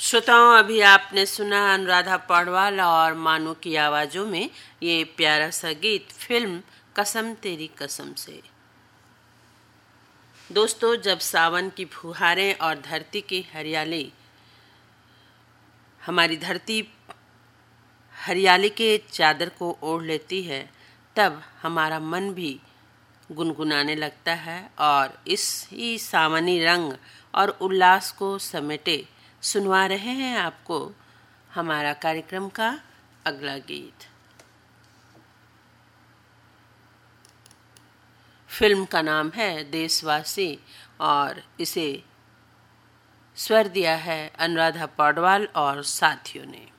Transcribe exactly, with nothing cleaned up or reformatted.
श्रोताओं, अभी आपने सुना अनुराधा पौडवाल और मानू की आवाज़ों में ये प्यारा सा गीत फिल्म कसम तेरी कसम से। दोस्तों, जब सावन की फुहारें और धरती की हरियाली हमारी धरती हरियाली के चादर को ओढ़ लेती है, तब हमारा मन भी गुनगुनाने लगता है और इसी सावनी रंग और उल्लास को समेटे सुनवा रहे हैं आपको हमारा कार्यक्रम का अगला गीत। फिल्म का नाम है देशवासी और इसे स्वर दिया है अनुराधा पौडवाल और साथियों ने।